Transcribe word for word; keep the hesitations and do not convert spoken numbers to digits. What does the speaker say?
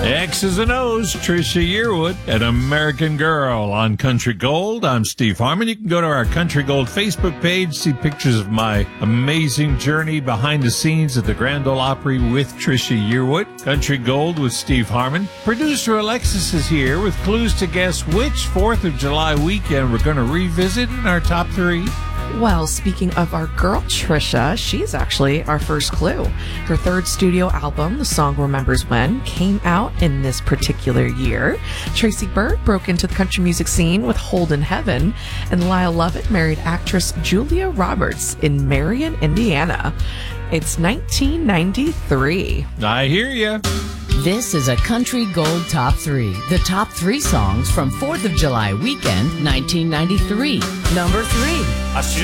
X's and O's, Trisha Yearwood, An American Girl on Country Gold. I'm Steve Harmon. You can go to our Country Gold Facebook page, see pictures of my amazing journey behind the scenes at the Grand Ole Opry with Trisha Yearwood. Country Gold with Steve Harmon. Producer Alexis is here with clues to guess which fourth of July weekend we're going to revisit in our top three. Well, speaking of our girl, Trisha, she's actually our first clue. Her third studio album, The Song Remembers When, came out in this particular year. Tracy Byrd broke into the country music scene with Hold in Heaven, and Lyle Lovett married actress Julia Roberts in Marion, Indiana. It's nineteen ninety-three. I hear ya. This is a Country Gold Top three. The top three songs from fourth of July weekend, nineteen ninety-three. Number three. I should